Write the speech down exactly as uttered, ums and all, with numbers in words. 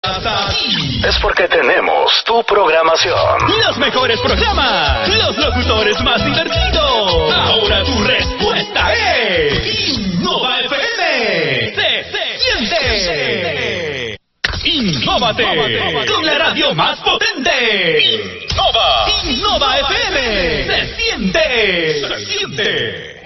hasta aquí es porque tenemos tu programación. los mejores programas, los locutores más divertidos. Ahora tu respuesta es Innova F M. Se, se siente. Innóvate con la radio más potente. Innova. Innova F M. Se siente. Se siente.